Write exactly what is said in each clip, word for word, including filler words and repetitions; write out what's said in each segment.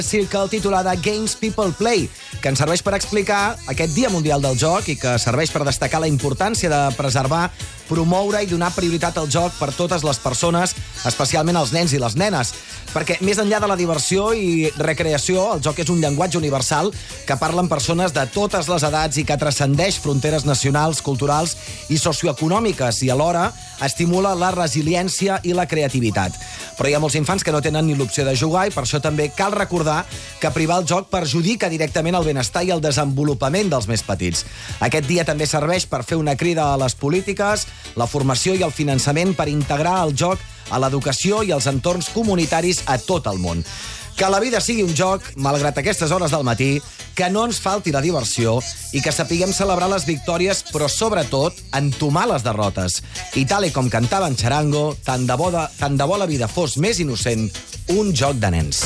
Circle titulada Games People Play, que ens serveix per explicar aquest Dia Mundial del Joc i que serveix per destacar la importància de preservar, promoure i donar prioritat al joc per totes les persones, especialment els nens i les nenes. Perquè més enllà de la diversió i recreació, el joc és un llenguatge universal que parlen persones de totes les edats i que transcendeix fronteres nacionals, culturals i socioeconòmiques i alhora estimula la resiliència i la creativitat. Però hi ha molts infants que no tenen ni l'opció de jugar i per això també cal recordar que privar el joc perjudica directament el benestar i el desenvolupament dels més petits. Aquest dia també serveix per fer una crida a les polítiques, la formació i el finançament per integrar el joc a l'educació i els entorns comunitaris a tot el món. Que la vida sigui un joc, malgrat aquestes hores del matí, que no ens falti la diversió i que sapiguem celebrar les victòries, però sobretot entomar les derrotes. I tal i com cantava en Charango, tant de bo, de, tant de bo la vida fos més innocent, un joc de nens.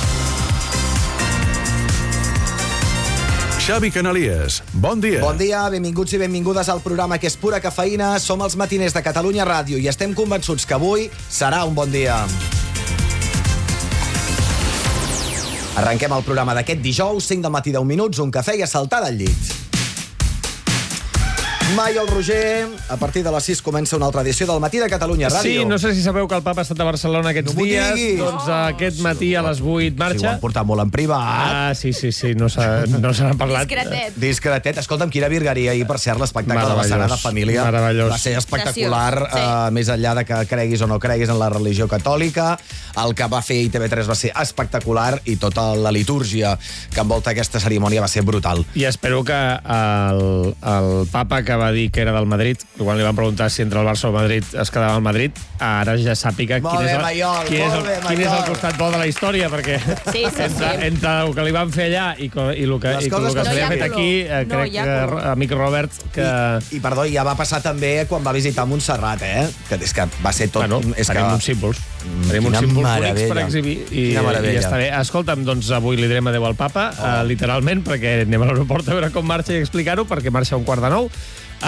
Xavi Canalies, bon dia. Bon dia, benvinguts i benvingudes al programa que és pura cafeïna. Som els matiners de Catalunya Ràdio i estem convençuts que avui serà un bon dia. Arrenquem el programa d'aquest dijous, cinc del matí, deu minuts, un cafè i a saltar del llit. Mai el Roger, a partir de les sis comença una altra edició del Matí de Catalunya Ràdio. Sí, no sé si sabeu que el papa ha estat a Barcelona aquests no dies. Diguis. Doncs aquest matí a les vuit marxa. Sí, ho han portat molt en privat. Ah, sí, sí, sí, no s'ha no se n'ha parlat. Discretet. Discretet. Escolta'm, quina virgueria ahir, per cert, l'espectacle de la Sagrada Família. Meravellós. Va ser espectacular, Preciós, sí. uh, més enllà de que creguis o no creguis en la religió catòlica. El que va fer I T V tres va ser espectacular i tota la litúrgia que envolta aquesta cerimònia va ser brutal. I espero que el, el papa que va dir que era del Madrid, quan li van preguntar si entre el Barça o el Madrid es quedava al Madrid, ara ja sàpiga Molt quin, bé, és, el, Maiol, quin, és, molt el, bé, quin és el Maiol. costat bo de la història, perquè Sí, sí, entre, sí. entre el que li van fer allà i, co- i el que, Les i coses el que que se li no ha hi ha fet color. aquí, eh, No crec hi ha que, color. amic Robert, que... I, I, perdó, ja va passar també quan va visitar Montserrat, eh? Que és que va ser tot... Bueno, és tenim que... uns símbols. Tenim Quina uns símbols meravella. bonics per exhibir i, Quina meravella. i ja està bé. Escolta'm, doncs avui li direm adeu al papa, oh. uh, literalment, perquè anem a l'aeroport a veure com marxa i explicar-ho, perquè marxa a un quart de nou.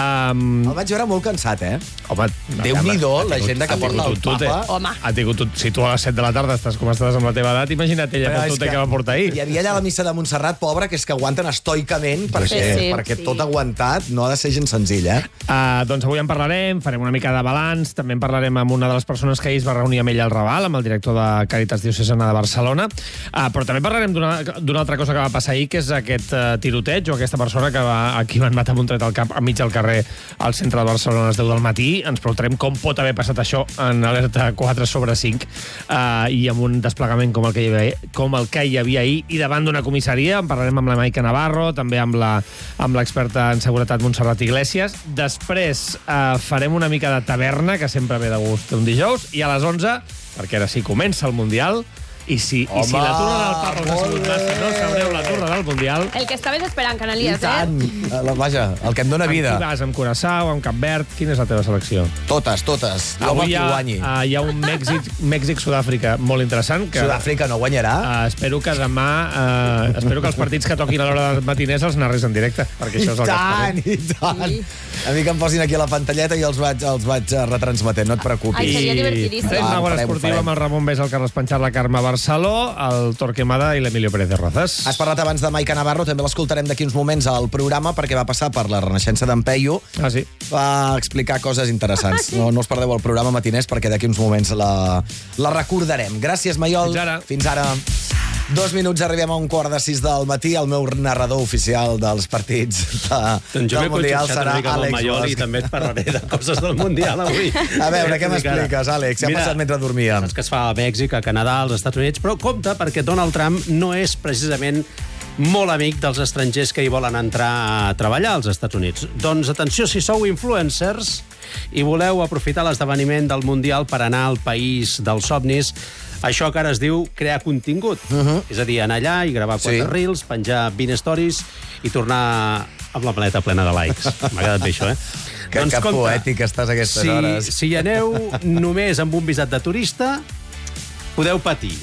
Um, El vaig veure molt cansat, eh? home, Déu-n'hi-do, ha tingut- l'agenda que ha porta tingut el tute. papa. Home. Ha tingut tot, si tu a les set de la tarda estàs com estàs amb la teva edat, imagina't ella Però pel és tute que, que va portar ahir. Hi havia allà la missa de Montserrat, pobra, que és que aguanten estoicament, perquè, Sí, sí, perquè sí. tot aguantat no ha de ser gens senzill, eh? Uh, doncs avui en parlarem, farem una mica de balanç, també en parlarem amb una de les persones que ahir es va reunir amb ell al Raval, amb el director de Càritas Diocesana de Barcelona, uh, però també parlarem d'una d'una altra cosa que va passar ahir, que és aquest uh, tiroteig o aquesta persona que va, a qui van matar amb un tret al cap enmig del carrer al centre de Barcelona a les deu del matí. Ens preguntarem com pot haver passat això en alerta quatre sobre cinc uh, i amb un desplegament com el que hi havia, com el que hi havia ahir i davant d'una comissaria. En parlarem amb la Maica Navarro, també amb la amb l'experta en seguretat Montserrat Iglesias. Després uh, farem una mica de taverna, que sempre ve de gust un dijous, i a les onze, perquè ara sí comença el Mundial, i si, i si la turra del papa us ha sigut massa, no sabreu la turra del Mundial. El que estaves esperant, I Canalies, tant! eh? Eh, Vaja, el que em dóna Amb vida. qui vas? Amb Curaçao, amb Cap Verd? Quina és la teva selecció? Totes, totes. Jo Avui qui hi ha, guanyi. uh, hi ha un Mèxic, Mèxic-Sud-àfrica molt interessant. Que, Sud-àfrica no guanyarà? Uh, espero que demà... Uh, espero que els partits que toquin a l'hora dels matiners els narres en directe, perquè això és el que tant, esperem. i tant! Sí. A mi que em posin aquí a la pantalleta i els vaig, els vaig eh, retransmetent, no et preocupis. Ai, seria divertidíssim. Farem una Ho bona farem, ho esportiva farem. amb el Ramon Bés, el Carles Panxar, la Carme Barceló, el Torquemada i l'Emilio Pérez de Rozas. Has parlat abans de Maica Navarro, també l'escoltarem d'aquí uns moments al programa perquè va passar per la Renaixença d'en Peyu. Ah, sí? Va explicar coses interessants. No, no us perdeu el programa matiners perquè d'aquí uns moments la, la recordarem. Gràcies, Maiol. Fins ara. Fins ara. Dos minuts, arribem a un quart de sis del matí. El meu narrador oficial dels partits de, Doncs jo del m'he Mundial conxorxat serà una mica amb el Àlex Maiol i Bosch. també et parlaré de coses del Mundial avui. A veure, què m'expliques, Àlex? Què ha Mira, passat mentre dormíem? Saps que es fa a Mèxic, a Canadà, als Estats Units, però compte perquè Donald Trump no és precisament molt amic dels estrangers que hi volen entrar a treballar als Estats Units. Doncs atenció, si sou influencers i voleu aprofitar l'esdeveniment del Mundial per anar al país dels somnis, això que ara es diu crear contingut. Uh -huh. És a dir, anar allà i gravar quatre Sí. reels, penjar vint stories i tornar amb la maleta plena de likes. M'ha quedat bé, això, eh? Que, que poètic estàs a aquestes si, hores. Si hi aneu només amb un visat de turista, podeu patir,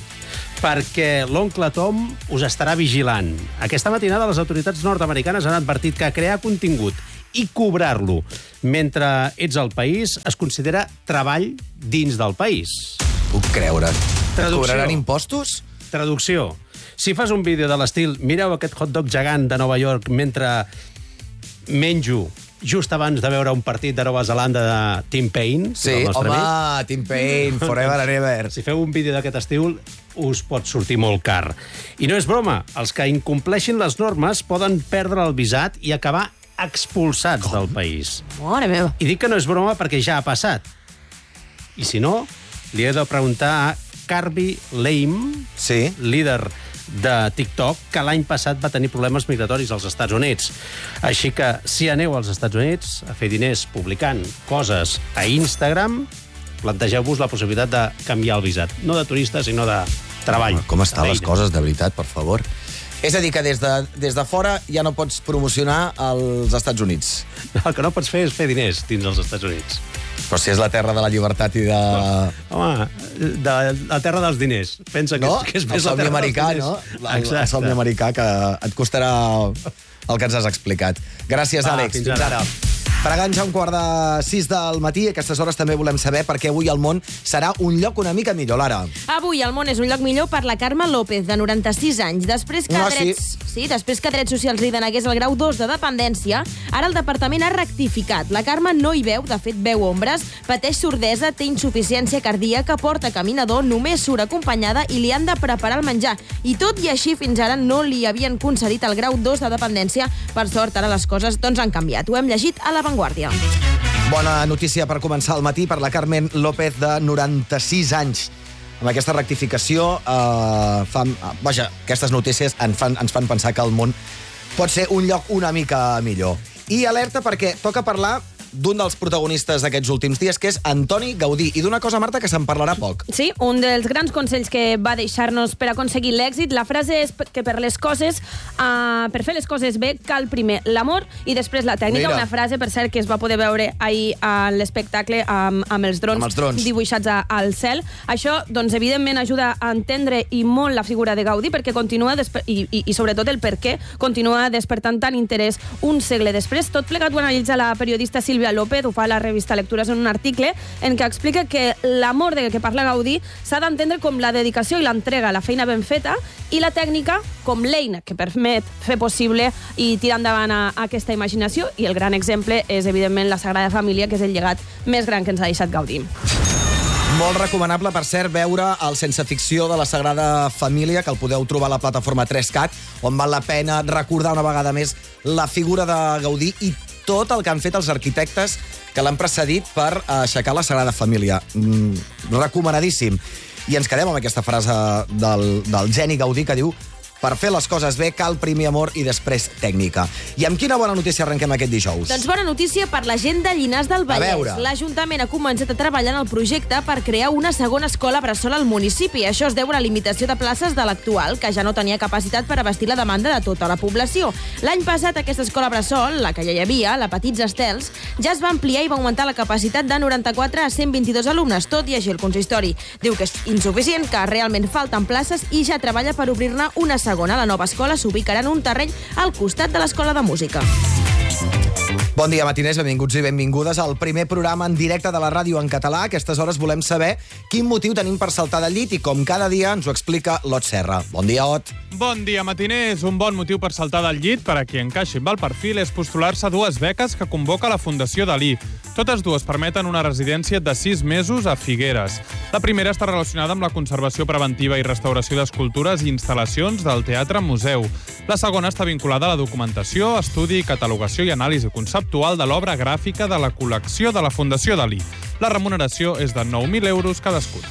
perquè l'oncle Tom us estarà vigilant. Aquesta matinada les autoritats nord-americanes han advertit que crear contingut i cobrar-lo mentre ets al país es considera treball dins del país. Puc creure. Traducció. Cobraran impostos? Traducció. Si fas un vídeo de l'estil, mireu aquest hot dog gegant de Nova York mentre menjo just abans de veure un partit de Nova Zelanda de Tim Payne, Sí, el nostre home, amic. Tim Payne, forever and ever. Si feu un vídeo d'aquest estil, us pot sortir molt car. I no és broma, els que incompleixin les normes poden perdre el visat i acabar expulsats del país. Mare meva. I dic que no és broma perquè ja ha passat. I si no, li he de preguntar a Carby Lame, Sí. líder de TikTok, que l'any passat va tenir problemes migratoris als Estats Units. Així que, si aneu als Estats Units a fer diners publicant coses a Instagram, plantegeu-vos la possibilitat de canviar el visat. No de turista, sinó de treball. Com estan de les feina. coses, de veritat, per favor? És a dir, que des de, des de fora ja no pots promocionar als Estats Units. El que no pots fer és fer diners dins els Estats Units. Però si és la terra de la llibertat i de... Home, de la terra dels diners. Pensa que, No? és, que és El més la somni terra americà, dels no? diners. El, el somni americà, que et costarà el que ens has explicat. Gràcies, Va, Àlex. fins ara. Pregant ja un quart de sis del matí, a aquestes hores també volem saber per què avui el món serà un lloc una mica millor, Lara. Avui el món és un lloc millor per la Carme López, de noranta-sis anys. Després que, Ah, sí? drets, sí, després que Drets Socials li denegués el grau dos de dependència, ara el departament ha rectificat. La Carme no hi veu, de fet veu ombres, pateix sordesa, té insuficiència cardíaca, porta caminador, només surt acompanyada i li han de preparar el menjar. I tot i així, fins ara no li havien concedit el grau dos de dependència. Per sort, ara les coses doncs, han canviat. Ho hem llegit a La Vanguardia. Bona notícia per començar el matí per la Carmen López, de noranta-sis anys. Amb aquesta rectificació, eh, fan, vaja, aquestes notícies ens fan, ens fan pensar que el món pot ser un lloc una mica millor. I alerta perquè toca parlar d'un dels protagonistes d'aquests últims dies, que és Antoni Gaudí, i d'una cosa, Marta, que se'n parlarà poc. Sí, un dels grans consells que va deixar-nos per aconseguir l'èxit. La frase és que per les coses, uh, per fer les coses bé, cal primer l'amor i després la tècnica. Mira. Una frase, per cert, que es va poder veure ahir a l'espectacle amb, amb els drons, Amb els drons. dibuixats a, al cel. Això, doncs, evidentment, ajuda a entendre i molt la figura de Gaudí, perquè continua, i, i, i sobretot el per què, continua despertant tant interès un segle després. Tot plegat ho analitza la periodista Sílvia López, ho fa a la revista Lectures en un article en què explica que l'amor de què parla Gaudí s'ha d'entendre com la dedicació i l'entrega a la feina ben feta, i la tècnica com l'eina que permet fer possible i tirar endavant a, a aquesta imaginació. I el gran exemple és, evidentment, la Sagrada Família, que és el llegat més gran que ens ha deixat Gaudí. Molt recomanable, per cert, veure el Sense Ficció de la Sagrada Família, que el podeu trobar a la plataforma tres cat, on val la pena recordar una vegada més la figura de Gaudí i tot el que han fet els arquitectes que l'han precedit per aixecar la Sagrada Família. Mm, recomanadíssim. I ens quedem amb aquesta frase del, del geni Gaudí, que diu: per fer les coses bé cal primer amor i després tècnica. I amb quina bona notícia arrenquem aquest dijous? Doncs bona notícia per la gent de Llinars del Vallès. veure. L'Ajuntament ha començat a treballar en el projecte per crear una segona escola bressol al municipi. Això es deu a la limitació de places de l'actual, que ja no tenia capacitat per abastir la demanda de tota la població. L'any passat aquesta escola bressol, la que ja hi havia, la Petits Estels, ja es va ampliar i va augmentar la capacitat de noranta-quatre a cent vint-i-dos alumnes. Tot i així, el consistori diu que és insuficient, que realment falten places i ja treballa per obrir-ne una segona. La nova escola s'ubicarà en un terreny al costat de l'Escola de Música. Bon dia, matiners, benvinguts i benvingudes al primer programa en directe de la ràdio en català. A aquestes hores volem saber quin motiu tenim per saltar del llit i, com cada dia, ens ho explica l'Ot Serra. Bon dia, Ot. Bon dia, matiners. Un bon motiu per saltar del llit, per a qui encaixi amb el perfil, és postular-se a dues beques que convoca la Fundació Dalí. Totes dues permeten una residència de sis mesos a Figueres. La primera està relacionada amb la conservació preventiva i restauració d'escultures i instal·lacions del Teatre Museu. La segona està vinculada a la documentació, estudi, catalogació i anàlisi conceptual de l'obra gràfica de la col·lecció de la Fundació Dalí. La remuneració és de nou mil euros cadascun.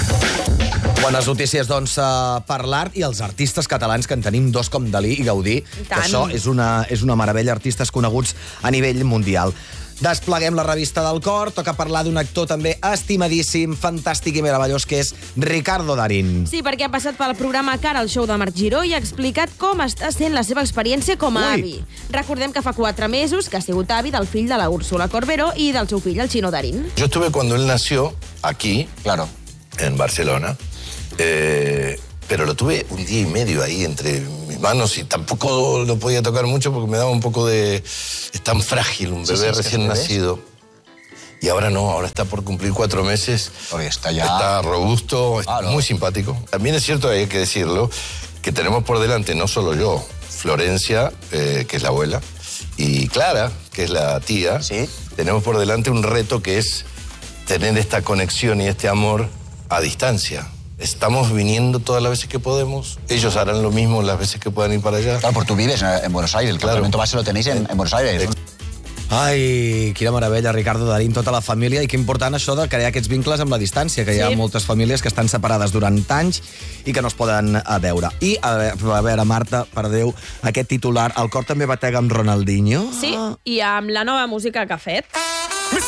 Bones notícies, doncs, per l'art i els artistes catalans, que en tenim dos com Dalí i Gaudí. tant. Això és una, és una meravella, artistes coneguts a nivell mundial. Despleguem la revista del cor, toca parlar d'un actor també estimadíssim, fantàstic i meravellós, que és Ricardo Darín. Sí, perquè ha passat pel programa Cara al show de Marc Giró i ha explicat com està sent la seva experiència com a Ui. avi. Recordem que fa quatre mesos que ha sigut avi del fill de la Úrsula Corberó i del seu fill, el Chino Darín. Yo estuve cuando él nació aquí, claro, en Barcelona, eh, pero lo tuve un día y medio ahí entre mis manos y tampoco lo podía tocar mucho porque me daba un poco de... Es tan frágil, un bebé sí, es que recién es bebé. nacido. Y ahora no, ahora está por cumplir cuatro meses. Oye, está ya... Está robusto, Claro. es muy simpático. También es cierto, hay que decirlo, que tenemos por delante no solo yo, Florencia, eh, que es la abuela, y Clara, que es la tía, ¿Sí? tenemos por delante un reto que es tener esta conexión y este amor a distancia. Estamos viniendo todas las veces que podemos. Ellos harán lo mismo las veces que puedan ir para allá. Claro, porque tú vives en, en Buenos Aires. El Claro. campamento base lo tenéis en, en Buenos Aires. Ai, quina meravella, Ricardo Darín, tota la família, i que important això de crear aquests vincles amb la distància, que hi ha Sí. moltes famílies que estan separades durant anys i que no es poden a veure. I, a veure, a veure, Marta, per Déu, aquest titular, el cor també batega amb Ronaldinho? Sí, i amb la nova música que ha fet.